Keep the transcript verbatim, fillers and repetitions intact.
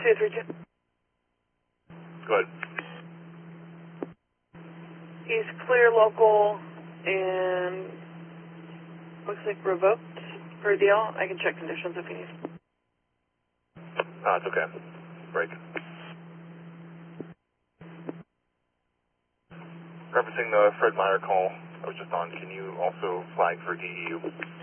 two three two. Go ahead. He's clear local and looks like revoked per deal. I can check conditions if you need. Uh, it's okay. Break. Referencing the Fred Meyer call I was just on, can you also flag for D E U?